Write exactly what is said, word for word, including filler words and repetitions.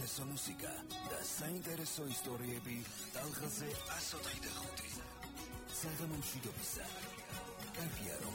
საინტერესო მუსიკა და საინტერესო ისტორიები ტალღაზე ას ოთხი და ხუთი. საღამო მშვიდობისა. კარგია